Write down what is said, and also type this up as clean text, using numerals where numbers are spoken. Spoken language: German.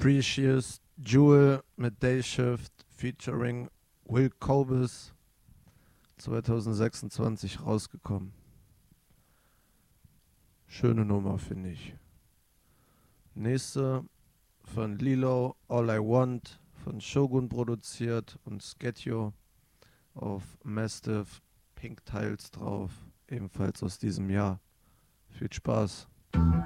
Precious Jewel mit Day Shift featuring Will Cobus 2026 rausgekommen. Schöne Nummer, finde ich. Nächste von Lilo, All I Want, von Shogun produziert und Sketio auf Mastiff, Pink Tiles drauf, ebenfalls aus diesem Jahr. Viel Spaß.